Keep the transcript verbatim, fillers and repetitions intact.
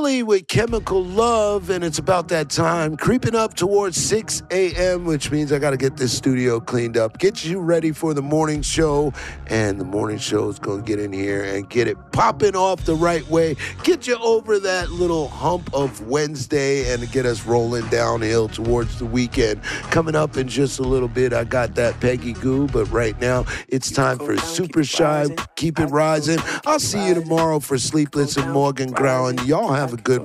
Philly with Chemical Love, and it's about that time, creeping up towards six a.m., which means I got to get this studio cleaned up, get you ready for the morning show, and the morning show is going to get in here and get it popping off the right way, get you over that little hump of Wednesday and get us rolling downhill towards the weekend. Coming up in just a little bit, I got that Peggy Goo, but right now it's time for Super Shy. Keep it rising. I'll see you tomorrow for Sleepless and Morgan Ground. Y'all have a good